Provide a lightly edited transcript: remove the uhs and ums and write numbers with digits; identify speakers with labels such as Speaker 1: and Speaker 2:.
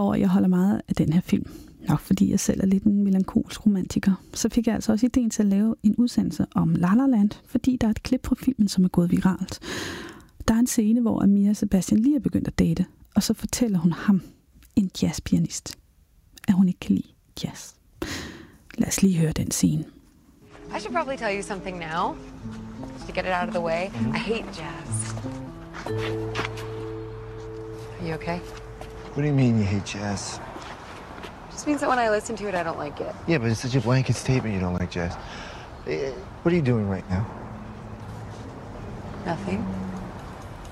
Speaker 1: udover at jeg holder meget af den her film, nok fordi jeg selv er lidt en melankolsk romantiker, så fik jeg altså også ideen til at lave en udsendelse om La La Land, fordi der er et klip fra filmen, som er gået viralt. Der er en scene, hvor Amira Sebastian lige er begyndt at date, og så fortæller hun ham, en jazzpianist, at hun ikke kan lide jazz. Lad os lige høre den scene.
Speaker 2: I should probably tell you something now, to get it out of the way. I hate jazz. Are you okay?
Speaker 3: What do you mean you hate jazz?
Speaker 2: It just means that when I listen to it, I don't like it.
Speaker 3: Yeah, but it's such a blanket statement you don't like jazz. What are you doing right now?
Speaker 2: Nothing.